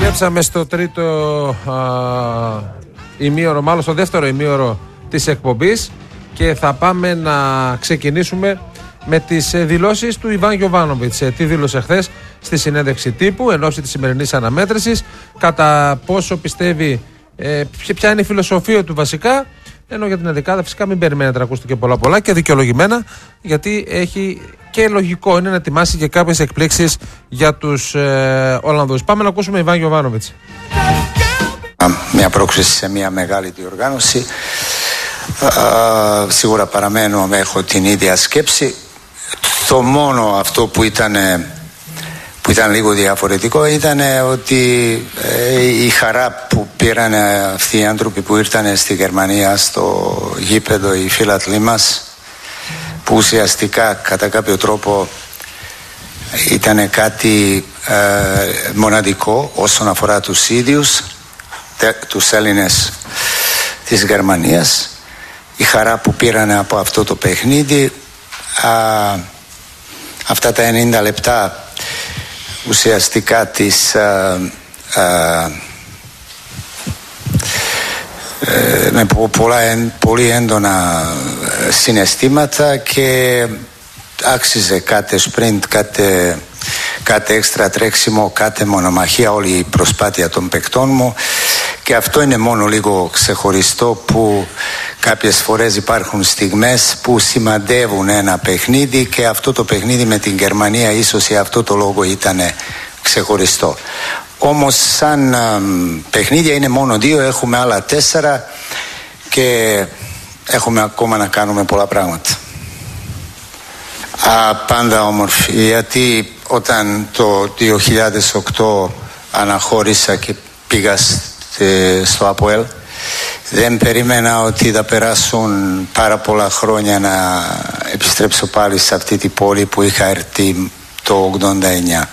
Επιστρέψαμε στο τρίτο ημίωρο, μάλλον στο δεύτερο ημίωρο της εκπομπής και θα πάμε να ξεκινήσουμε με τις δηλώσεις του Ιβάν Γιοβάνοβιτς. Τι δήλωσε χθες στη συνέντευξη τύπου εν ώψη της σημερινής αναμέτρησης, κατά πόσο πιστεύει, ποια είναι η φιλοσοφία του βασικά, ενώ για την ενδεκάδα φυσικά μην περιμένετε να ακούσετε και πολλά και δικαιολογημένα, γιατί έχει και λογικό είναι να ετοιμάσει και κάποιες εκπλήξεις για τους Ολλανδούς. Πάμε να ακούσουμε Ιβάν Γιοβάνοβιτς. Μια πρόκληση σε μια μεγάλη διοργάνωση. Σίγουρα παραμένω, έχω την ίδια σκέψη. Το μόνο αυτό που ήταν λίγο διαφορετικό ήταν ότι η χαρά που πήραν αυτοί οι άνθρωποι που ήρθαν στη Γερμανία στο γήπεδο, οι φίλαθλοι μας, που ουσιαστικά κατά κάποιο τρόπο ήταν κάτι μοναδικό όσον αφορά τους ίδιους, τους Έλληνες της Γερμανίας. Η χαρά που πήραν από αυτό το παιχνίδι, αυτά τα 90 λεπτά ουσιαστικά με πολύ έντονα συναισθήματα, και άξιζε κάθε sprint, κάθε έξτρα τρέξιμο, κάθε μονομαχία, όλη η προσπάθεια των παικτών μου. Και αυτό είναι μόνο λίγο ξεχωριστό, που κάποιες φορές υπάρχουν στιγμές που σημαντεύουν ένα παιχνίδι, και αυτό το παιχνίδι με την Γερμανία ίσως για αυτό το λόγο ήταν ξεχωριστό. Όμως σαν παιχνίδια είναι μόνο 2, έχουμε άλλα 4 και έχουμε ακόμα να κάνουμε πολλά πράγματα. Πάντα όμορφη, γιατί όταν το 2008 αναχώρησα και πήγα στο ΑΠΟΕΛ, δεν περίμενα ότι θα περάσουν πάρα πολλά χρόνια να επιστρέψω πάλι σε αυτή την πόλη που είχα έρθει το 89.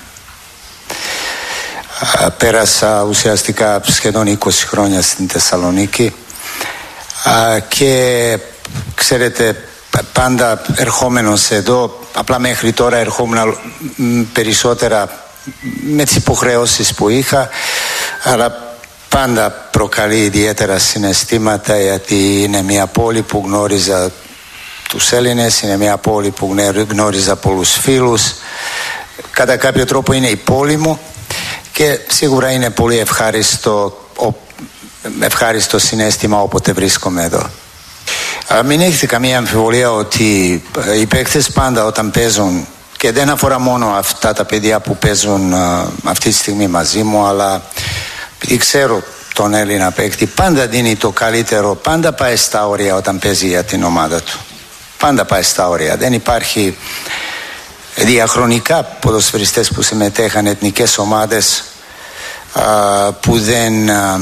Πέρασα ουσιαστικά σχεδόν 20 χρόνια στην Θεσσαλονίκη, και ξέρετε, πάντα ερχόμενος εδώ, απλά μέχρι τώρα ερχόμουν περισσότερα με τις υποχρεώσεις που είχα, αλλά πάντα προκαλεί ιδιαίτερα συναισθήματα, γιατί είναι μια πόλη που γνώριζα τους Έλληνες, είναι μια πόλη που γνώριζα πολλούς φίλους, κατά κάποιο τρόπο είναι η πόλη μου, και σίγουρα είναι πολύ ευχάριστο συναίσθημα όποτε βρίσκομαι εδώ. Μην έχετε καμία αμφιβολία ότι οι παίκτες πάντα όταν παίζουν, και δεν αφορά μόνο αυτά τα παιδιά που παίζουν αυτή τη στιγμή μαζί μου, αλλά επειδή ξέρω τον Έλληνα παίκτη, πάντα δίνει το καλύτερο, πάντα πάει στα όρια όταν παίζει για την ομάδα του. Πάντα πάει στα όρια. Δεν υπάρχει διαχρονικά ποδοσφαιριστές που συμμετέχαν εθνικές ομάδες που δεν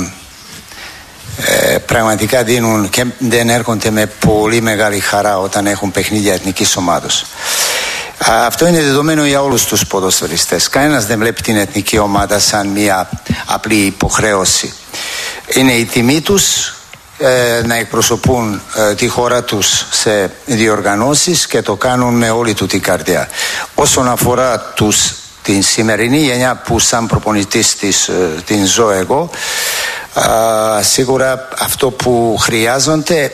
πραγματικά δίνουν και δεν έρχονται με πολύ μεγάλη χαρά όταν έχουν παιχνίδια εθνικής ομάδος. Αυτό είναι δεδομένο για όλους τους ποδοσφαιριστές. Κανένας δεν βλέπει την εθνική ομάδα σαν μια απλή υποχρέωση. Είναι η τιμή τους να εκπροσωπούν τη χώρα τους σε διοργανώσεις, και το κάνουν με όλη του την καρδιά. Όσον αφορά την σημερινή γενιά που σαν προπονητής την ζω εγώ, σίγουρα αυτό που χρειάζονται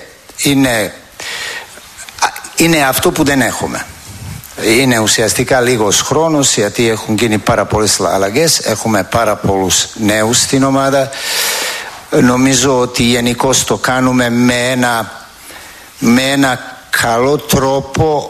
είναι αυτό που δεν έχουμε. Είναι ουσιαστικά λίγος χρόνος, γιατί έχουν γίνει πάρα πολλές αλλαγές, έχουμε πάρα πολλούς νέους στην ομάδα. Νομίζω ότι γενικώς το κάνουμε με ένα καλό τρόπο,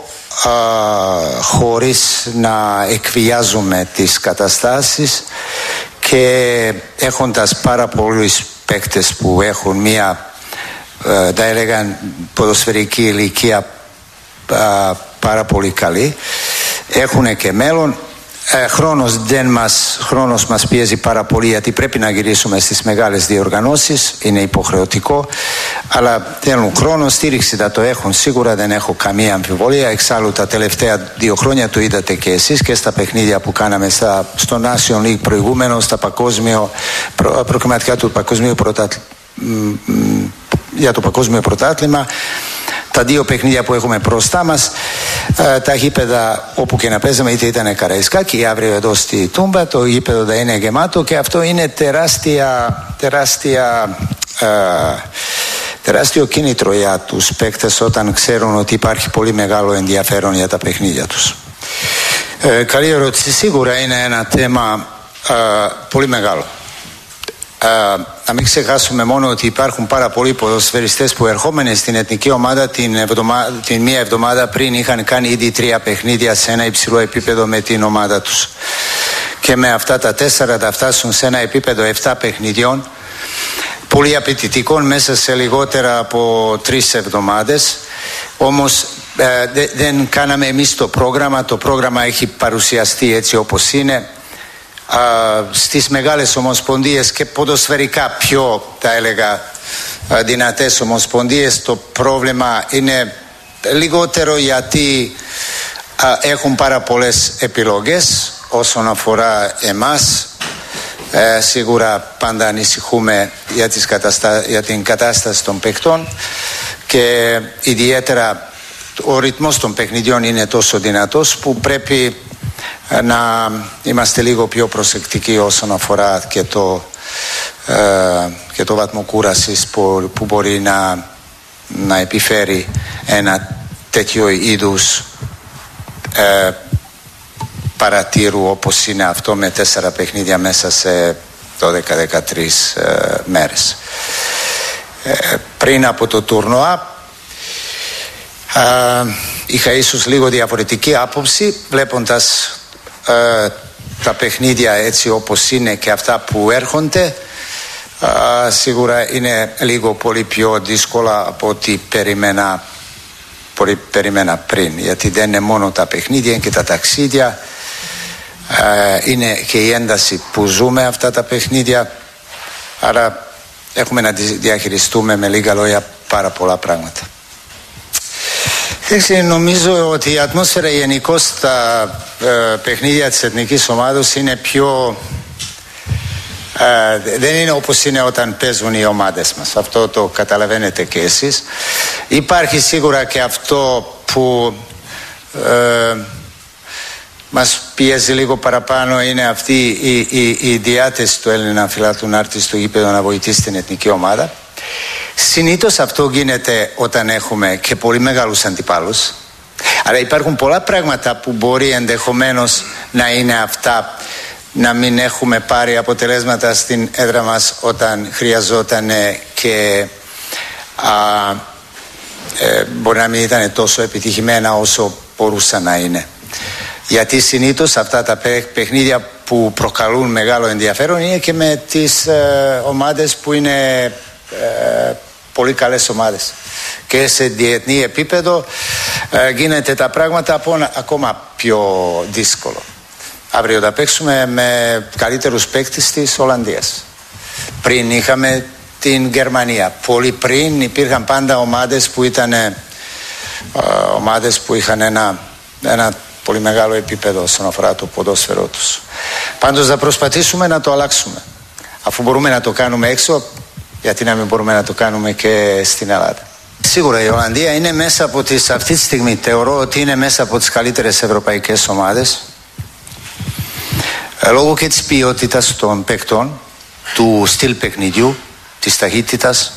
χωρίς να εκβιάζουμε τις καταστάσεις, και έχοντας πάρα πολλούς παίκτες που έχουν μια, θα έλεγα, ποδοσφαιρική ηλικία πάρα πολύ καλή, έχουν και μέλλον. Χρόνος μας πιέζει πάρα πολύ, γιατί πρέπει να γυρίσουμε στις μεγάλες διοργανώσεις, είναι υποχρεωτικό, αλλά θέλουν χρόνο, στήριξη θα το έχουν σίγουρα, δεν έχω καμία αμφιβολία. Εξάλλου τα τελευταία 2 χρόνια το είδατε και εσείς και στα παιχνίδια που κάναμε στο Nation League προηγούμενο, στα προκριματικά του παγκοσμίου για το παγκόσμιο πρωτάθλημα. τα δύο παιχνίδια που έχουμε μπροστά μας, τα γήπεδα όπου και να παίζαμε, είτε ήταν Καραϊσκάκη ή αύριο εδώ στη Τούμπα, το γήπεδο θα είναι γεμάτο και αυτό είναι τεράστιο κίνητρο για τους παίκτες όταν ξέρουν ότι υπάρχει πολύ μεγάλο ενδιαφέρον για τα παιχνίδια τους. Καλή ερώτηση. Σίγουρα είναι ένα θέμα πολύ μεγάλο. Να μην ξεχάσουμε μόνο ότι υπάρχουν πάρα πολλοί ποδοσφαιριστές που ερχόμενοι στην εθνική ομάδα την μία εβδομάδα πριν είχαν κάνει ήδη 3 παιχνίδια σε ένα υψηλό επίπεδο με την ομάδα τους. Και με αυτά τα 4 θα φτάσουν σε ένα επίπεδο 7 παιχνιδιών πολύ απαιτητικών μέσα σε λιγότερα από 3 εβδομάδες. Όμως δεν κάναμε εμείς το πρόγραμμα έχει παρουσιαστεί έτσι όπως είναι. Στις μεγάλες ομοσπονδίες και ποδοσφαιρικά πιο θα έλεγα δυνατές ομοσπονδίες το πρόβλημα είναι λιγότερο γιατί έχουν πάρα πολλές επιλογές όσον αφορά εμάς. Σίγουρα πάντα ανησυχούμε για την κατάσταση των παιχτών και ιδιαίτερα ο ρυθμός των παιχνιδιών είναι τόσο δυνατός που πρέπει να είμαστε λίγο πιο προσεκτικοί όσον αφορά και το βαθμό κούρασης που μπορεί να επιφέρει ένα τέτοιο είδους παρατήρου όπως είναι αυτό με 4 παιχνίδια μέσα σε 12-13 μέρες. Πριν από το τουρνουά είχα ίσως λίγο διαφορετική άποψη βλέποντας τα παιχνίδια έτσι όπως είναι και αυτά που έρχονται. Σίγουρα είναι λίγο πολύ πιο δύσκολα από ό,τι περίμενα πριν, γιατί δεν είναι μόνο τα παιχνίδια, είναι και τα ταξίδια, είναι και η ένταση που ζούμε αυτά τα παιχνίδια, άρα έχουμε να διαχειριστούμε με λίγα λόγια πάρα πολλά πράγματα. Νομίζω ότι η ατμόσφαιρα γενικώς στα παιχνίδια της εθνικής ομάδος είναι πιο δεν είναι όπως είναι όταν παίζουν οι ομάδες μας. Αυτό το καταλαβαίνετε και εσείς. Υπάρχει σίγουρα και αυτό που μας πιέζει λίγο παραπάνω, είναι αυτή η διάθεση του Έλληνα φιλάθλου να έρθει στο γήπεδο να βοηθήσει την εθνική ομάδα. Συνήθως αυτό γίνεται όταν έχουμε και πολύ μεγάλους αντιπάλους. Αλλά υπάρχουν πολλά πράγματα που μπορεί ενδεχομένως να είναι αυτά, να μην έχουμε πάρει αποτελέσματα στην έδρα μας όταν χρειαζόταν και μπορεί να μην ήταν τόσο επιτυχημένα όσο μπορούσαν να είναι. Γιατί συνήθως αυτά τα παιχνίδια που προκαλούν μεγάλο ενδιαφέρον είναι και με τις ομάδες που είναι πολύ καλές ομάδες. Και σε διεθνή επίπεδο γίνεται τα πράγματα ακόμα πιο δύσκολο. Αύριο θα παίξουμε με καλύτερους παίκτες της Ολλανδίας. Πριν είχαμε την Γερμανία. Πολύ πριν υπήρχαν πάντα ομάδες που είχαν ένα πολύ μεγάλο επίπεδο όσον αφορά το ποδόσφαιρο τους. Πάντως θα προσπαθήσουμε να το αλλάξουμε. Αφού μπορούμε να το κάνουμε έξω, γιατί να μην μπορούμε να το κάνουμε και στην Ελλάδα. Σίγουρα η Ολλανδία είναι μέσα από αυτή τη στιγμή θεωρώ ότι είναι μέσα από τις καλύτερες ευρωπαϊκές ομάδες. Λόγω και της ποιότητας των παικτών, του στυλ παιχνιδιού, της ταχύτητας.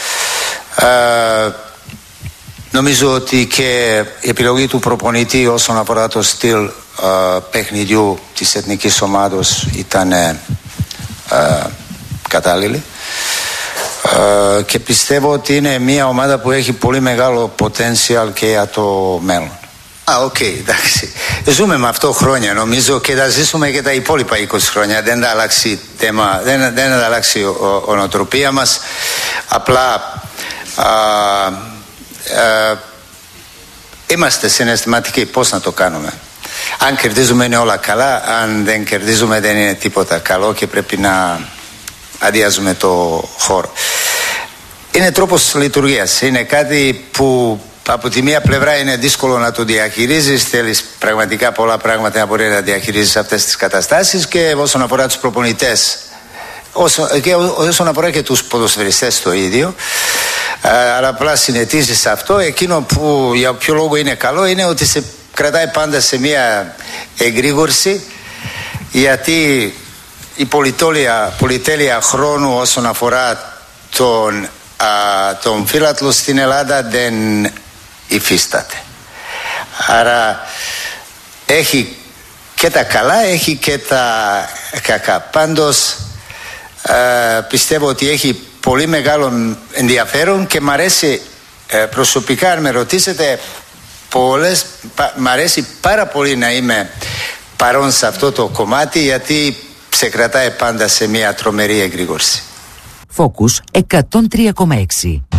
Νομίζω ότι και η επιλογή του προπονητή όσον αφορά το στυλ παιχνιδιού της εθνικής ομάδος ήταν κατάλληλη. Και πιστεύω ότι είναι μια ομάδα που έχει πολύ μεγάλο potential και για το μέλλον. Εντάξει. Ζούμε με αυτό χρόνια νομίζω και θα ζήσουμε και τα υπόλοιπα 20 χρόνια. Δεν θα αλλάξει θέμα, δεν θα αλλάξει η νοοτροπία μας. Απλά είμαστε συναισθηματικοί. Πώς να το κάνουμε? Αν κερδίζουμε είναι όλα καλά, αν δεν κερδίζουμε δεν είναι τίποτα καλό και πρέπει να αδειάζουμε το χώρο. Είναι τρόπος λειτουργίας. Είναι κάτι που από τη μία πλευρά είναι δύσκολο να το διαχειρίζεις, θέλεις πραγματικά πολλά πράγματα να μπορεί να διαχειρίζεις αυτές τις καταστάσεις, και όσον αφορά τους προπονητές και όσον αφορά και τους ποδοσφαιριστές το ίδιο, αλλά απλά συνετίζεις αυτό. Εκείνο που για ποιο λόγο είναι καλό είναι ότι σε κρατάει πάντα σε μια εγρήγορση, γιατί η πολυτέλεια χρόνου όσον αφορά τον φύλατλο στην Ελλάδα δεν υφίσταται. Άρα έχει και τα καλά, έχει και τα κακά. Πάντως πιστεύω ότι έχει πολύ μεγάλο ενδιαφέρον και μ' αρέσει προσωπικά, αν με ρωτήσετε, μ' αρέσει πάρα πολύ να είμαι παρόν σε αυτό το κομμάτι, γιατί σε κρατάει πάντα σε μια τρομερή εγρήγορση. Focus 103,6.